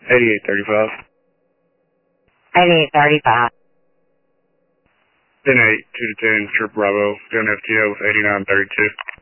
8835. 8835. 10-8, 2 to 10, Trip Bravo, doing FTO with 8932.